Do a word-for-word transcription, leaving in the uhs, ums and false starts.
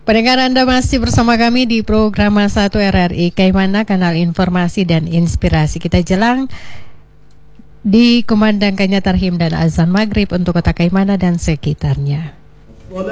Pendengar, Anda masih bersama kami di program satu R R I Kaimana, kanal informasi dan inspirasi. Kita jelang dikumandangkannya tarhim dan azan maghrib untuk kota Kaimana dan sekitarnya.